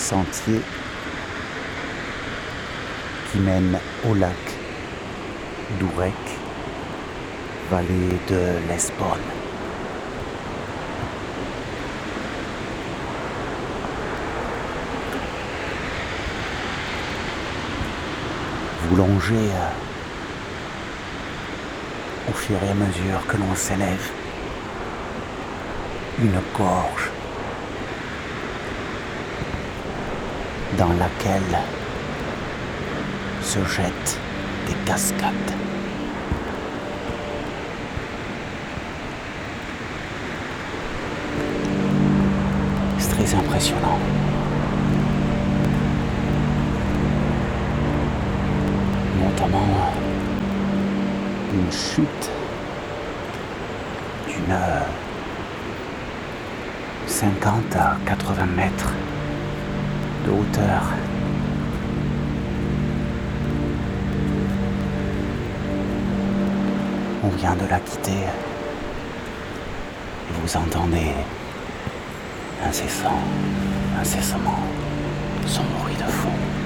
sentier qui mène au lac d'Ourec, vallée de l'Esbonne. Vous longez au fur et à mesure que l'on s'élève une gorge dans laquelle se jettent des cascades. C'est très impressionnant. Notamment une chute d'une 50 à 80 mètres de hauteur. On vient de la quitter et vous entendez incessamment son bruit de fond.